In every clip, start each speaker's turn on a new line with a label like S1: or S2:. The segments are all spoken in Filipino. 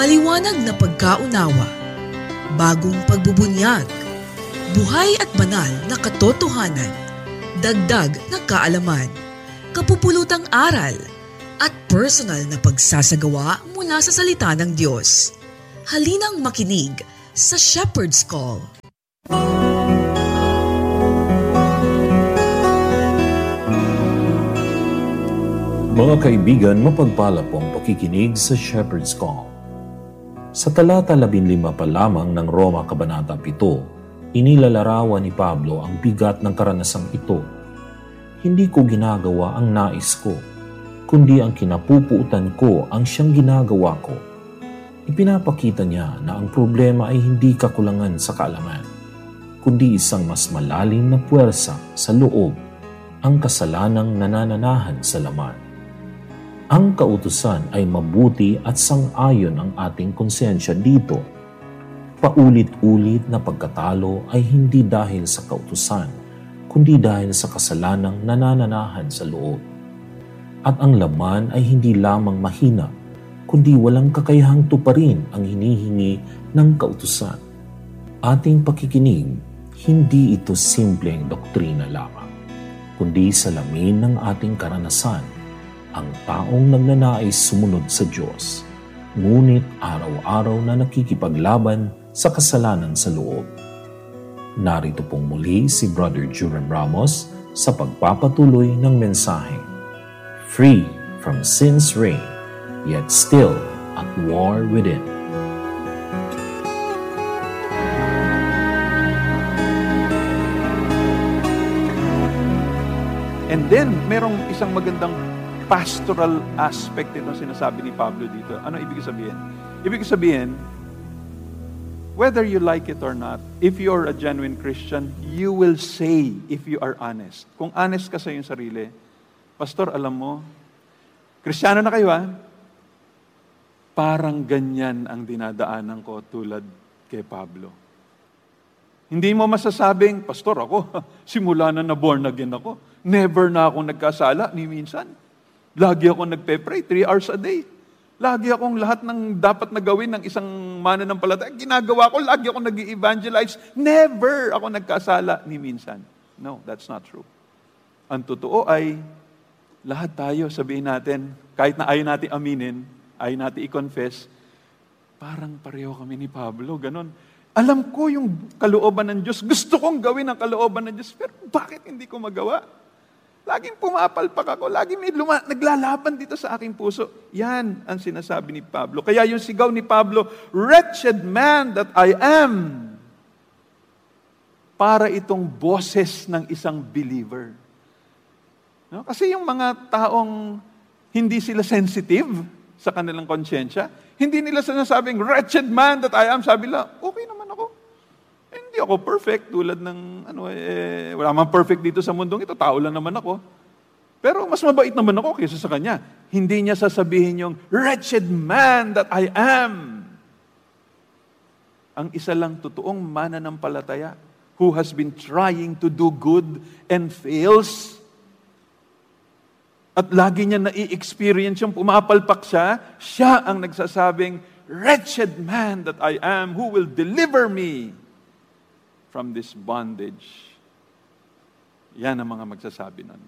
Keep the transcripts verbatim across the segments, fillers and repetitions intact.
S1: Maliwanag na pagkaunawa, bagong pagbubunyag, buhay at banal na katotohanan, dagdag na kaalaman, kapupulutang aral, at personal na pagsasagawa mula sa salita ng Diyos. Halinang makinig sa Shepherd's Call.
S2: Mga kaibigan, mapagpala po ang pakikinig sa Shepherd's Call. Sa talata labinlima pa lamang ng Roma Kabanata pito, inilalarawan ni Pablo ang bigat ng karanasang ito. Hindi ko ginagawa ang nais ko, kundi ang kinapupuutan ko ang siyang ginagawa ko. Ipinapakita niya na ang problema ay hindi kakulangan sa kaalaman, kundi isang mas malalim na puwersa sa loob, ang kasalanang nanananahan sa laman. Ang kautusan ay mabuti at sang-ayon ang ating konsensya dito. Paulit-ulit na pagkatalo ay hindi dahil sa kautusan, kundi dahil sa kasalanang nanananahan sa loob. At ang laman ay hindi lamang mahina, kundi walang kakayahang tuparin ang hinihingi ng kautusan. Ating pakikinig, hindi ito simpleng doktrina lamang, kundi salamin ng ating karanasan, ang taong nagnanais sumunod sa Diyos, ngunit araw-araw na nakikipaglaban sa kasalanan sa loob. Narito pong muli si Brother Juran Ramos sa pagpapatuloy ng mensahe. Free from sin's reign, yet still at war within.
S3: And then, merong isang magandang pastoral aspect ito sinasabi ni Pablo dito. Ano ibig sabihin? Ibig sabihin, whether you like it or not, if you are a genuine Christian, you will say if you are honest. Kung honest ka sa iyong sarili, Pastor, alam mo, Kristiyano na kayo ha? Parang ganyan ang dinadaanan ko tulad kay Pablo. Hindi mo masasabing, Pastor, ako, simula na na born again ako. Never na akong nagkasala, ni minsan. Lagi akong nagpe-pray, three hours a day. Lagi akong lahat ng dapat na gawin ng isang mananampalataya, ginagawa ko, lagi akong nag-evangelize. Never ako nagkasala, ni minsan. No, that's not true. Ang totoo ay, lahat tayo, sabihin natin, kahit na ayaw natin aminin, ayaw natin i-confess, parang pareho kami ni Pablo, ganon. Alam ko yung kalooban ng Diyos, gusto kong gawin ang kalooban ng Diyos, pero bakit hindi ko magawa? Laging pumapalpak ako, laging may luma, naglalaban dito sa aking puso. Yan ang sinasabi ni Pablo. Kaya yung sigaw ni Pablo, wretched man that I am, para itong boses ng isang believer. No? Kasi yung mga taong hindi sila sensitive sa kanilang konsyensya, hindi nila sinasabing, wretched man that I am, sabi nila, okay naman ako. Hindi ako perfect tulad ng, ano eh, wala man perfect dito sa mundong ito, tao lang naman ako. Pero mas mabait naman ako kaysa sa kanya. Hindi niya sasabihin yung, wretched man that I am. Ang isa lang totoong mananampalataya who has been trying to do good and fails. At lagi niya nai-experience yung pumapalpak siya, siya ang nagsasabing, wretched man that I am, who will deliver me from this bondage. Yan ang mga magsasabi nun.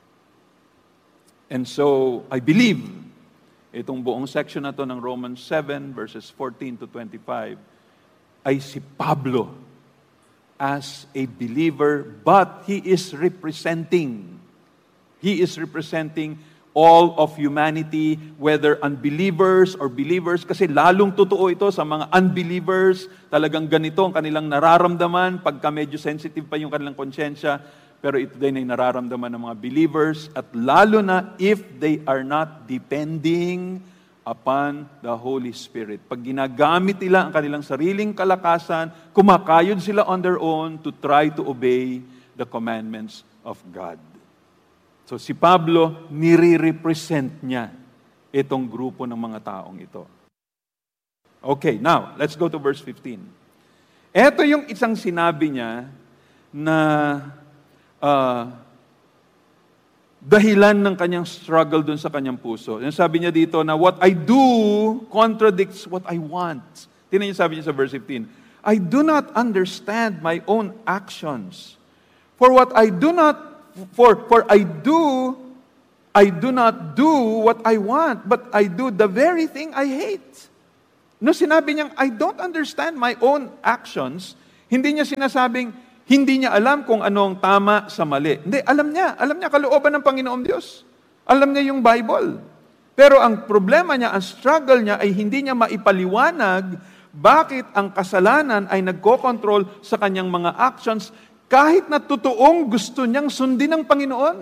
S3: And so, I believe, itong buong section na to ng Romans seven, verses fourteen to twenty-five, ay si Pablo as a believer, but he is representing, he is representing all of humanity, whether unbelievers or believers, kasi lalong totoo ito sa mga unbelievers, talagang ganito ang kanilang nararamdaman, pagka medyo sensitive pa yung kanilang konsyensya, pero ito din ay nararamdaman ng mga believers, at lalo na if they are not depending upon the Holy Spirit. Pag ginagamit nila ang kanilang sariling kalakasan, kumakayod sila on their own to try to obey the commandments of God. So si Pablo, nire-represent niya itong grupo ng mga taong ito. Okay, now, let's go to verse fifteen. Ito yung isang sinabi niya na uh, dahilan ng kanyang struggle dun sa kanyang puso. Yung sabi niya dito na, what I do contradicts what I want. Tingnan niyo sabi niya sa verse fifteen, I do not understand my own actions. For what I do not, for, for I do, I do not do what I want, but I do the very thing I hate. No, sinabi niyang, I don't understand my own actions, hindi niya sinasabing, hindi niya alam kung ano ang tama sa mali. Hindi, alam niya. Alam niya kalooban ng Panginoong Diyos. Alam niya yung Bible. Pero ang problema niya, ang struggle niya ay hindi niya maipaliwanag bakit ang kasalanan ay nagko-control sa kanyang mga actions kahit na totoong gusto niyang sundin ng Panginoon.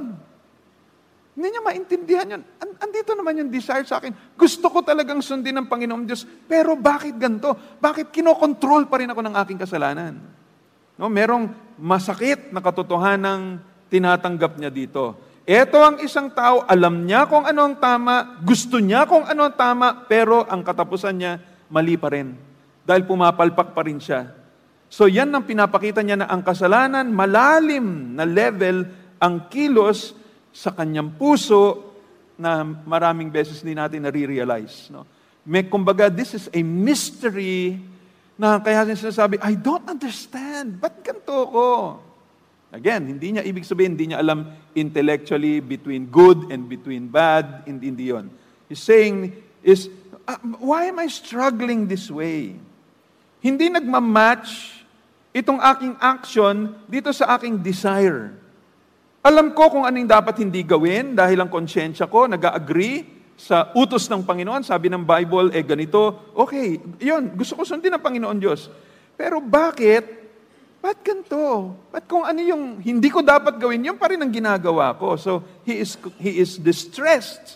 S3: Hindi niya maintindihan yun. Andito naman yung desire sa akin. Gusto ko talagang sundin ng Panginoong Diyos. Pero bakit ganito? Bakit kinokontrol pa rin ako ng aking kasalanan? No, merong masakit na katotohanang tinatanggap niya dito. Ito ang isang tao, alam niya kung ano ang tama, gusto niya kung ano ang tama, pero ang katapusan niya, mali pa rin. Dahil pumapalpak pa rin siya. So yan ang pinapakita niya na ang kasalanan, malalim na level ang kilos sa kanyang puso na maraming beses din natin nare-realize. No? May kumbaga, this is a mystery na kaya siya sinasabi, I don't understand. Ba't ganito ko? Again, hindi niya ibig sabihin, hindi niya alam intellectually between good and between bad, hindi, hindi yun. He's saying, is, uh, why am I struggling this way? Hindi nagmamatch itong aking action dito sa aking desire. Alam ko kung anong dapat hindi gawin dahil ang konsyensya ko nag-agree sa utos ng Panginoon. Sabi ng Bible, eh ganito, okay, yun, gusto ko sundin ng Panginoon Diyos. Pero bakit? Ba't ganito? Ba't kung ano yung hindi ko dapat gawin, yun pa rin ang ginagawa ko. So, he is, he is distressed.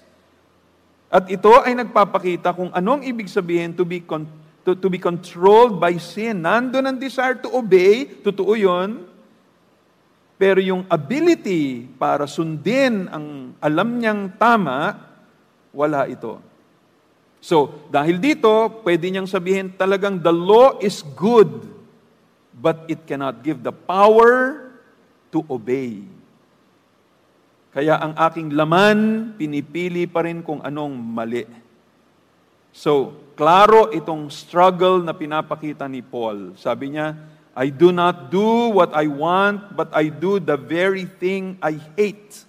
S3: At ito ay nagpapakita kung anong ibig sabihin to be, con, to, to be controlled by sin. Nandun ang desire to obey, totoo yun. Pero yung ability para sundin ang alam niyang tama, wala ito. So, dahil dito, pwede niyang sabihin talagang the law is good, but it cannot give the power to obey. Kaya ang aking laman, pinipili pa rin kung anong mali. So, klaro itong struggle na pinapakita ni Paul. Sabi niya, I do not do what I want, but I do the very thing I hate.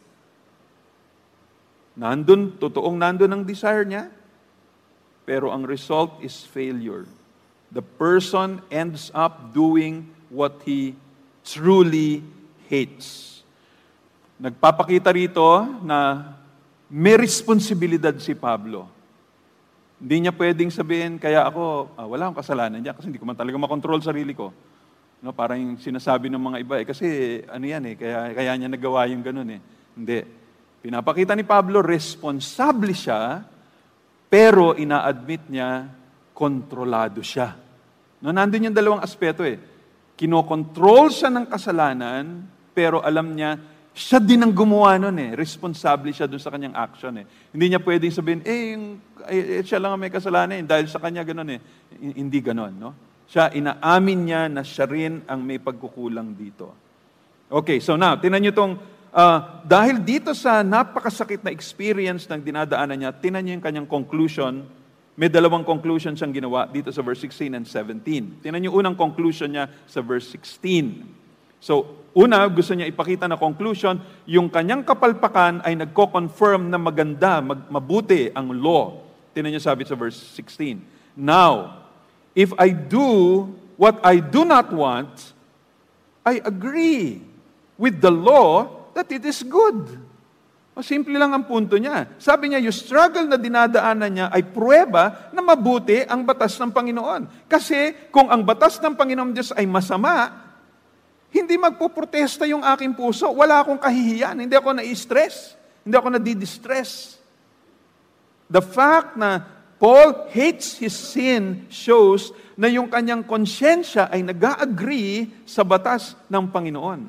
S3: Nandun, totoong nandun ang desire niya, pero ang result is failure. The person ends up doing what he truly hates. Nagpapakita rito na may responsibilidad si Pablo. Hindi niya pwedeng sabihin, kaya ako, ah, wala akong kasalanan niya kasi hindi ko man talaga makontrol sarili ko. No, parang yung sinasabi ng mga iba, eh, kasi ano yan eh, kaya, kaya niya nagawa yung ganun eh. Hindi. Pinapakita ni Pablo, responsable siya, pero ina-admit niya, kontrolado siya. No, nandun yung dalawang aspeto eh. Kinokontrol siya ng kasalanan, pero alam niya, siya din ang gumawa nun eh. Responsable siya dun sa kanyang action eh. Hindi niya pwedeng sabihin, eh, yung, eh siya lang ang may kasalanan eh, dahil sa kanya ganun eh. Hindi ganun, no? Siya, inaamin niya na siya rin ang may pagkukulang dito. Okay, so now, tinan niyo itong, uh, dahil dito sa napakasakit na experience ng dinadaanan niya, tinan niyo yung kanyang conclusion. May dalawang conclusion siyang ginawa dito sa verse sixteen and seventeen. Tinan niyo unang conclusion niya sa verse sixteen. So, una, gusto niya ipakita na conclusion, yung kanyang kapalpakan ay nagko-confirm na maganda, mag- mabuti ang law. Tinan niyo sabi sa verse sixteen. Now, if I do what I do not want, I agree with the law that it is good. O simple lang ang punto niya. Sabi niya, yung struggle na dinadaanan niya ay pruweba na mabuti ang batas ng Panginoon. Kasi kung ang batas ng Panginoon Diyos ay masama, hindi magpoprotesta yung aking puso. Wala akong kahihiyan. Hindi ako na-stress. Hindi ako nadidistress. The fact na Paul hates his sin shows na yung kanyang konsyensya ay nag-agree sa batas ng Panginoon.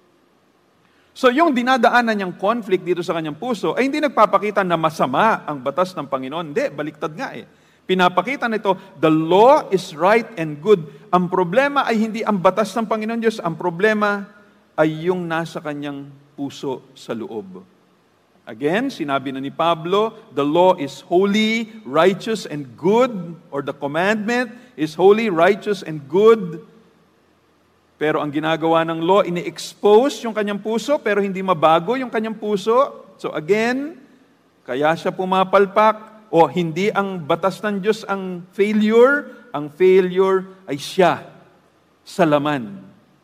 S3: So yung dinadaanan niyang conflict dito sa kanyang puso ay hindi nagpapakita na masama ang batas ng Panginoon. Hindi, baliktad nga eh. Pinapakita nito, the law is right and good. Ang problema ay hindi ang batas ng Panginoon Diyos. Ang problema ay yung nasa kanyang puso sa loob. Again, sinabi na ni Pablo, the law is holy, righteous, and good, or the commandment is holy, righteous, and good. Pero ang ginagawa ng law, ini-expose yung kanyang puso, pero hindi mabago yung kanyang puso. So again, kaya siya pumapalpak, o hindi ang batas ng Diyos ang failure, ang failure ay siya sa laman.